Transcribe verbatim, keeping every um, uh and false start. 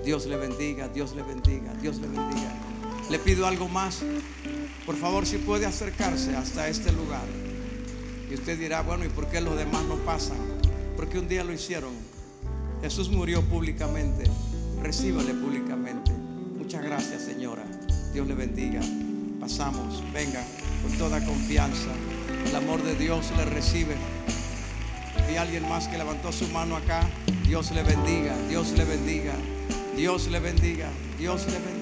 Dios le bendiga, Dios le bendiga, Dios le bendiga. Le pido algo más. Por favor, si puede acercarse hasta este lugar. Y usted dirá, bueno, ¿y por qué los demás no pasan? Porque un día lo hicieron. Jesús murió públicamente. Recíbale públicamente. Muchas gracias, señora. Dios le bendiga. Pasamos. Venga con toda confianza. El amor de Dios le recibe. Y alguien más que levantó su mano acá. Dios le bendiga. Dios le bendiga. Dios le bendiga. Dios le bendiga.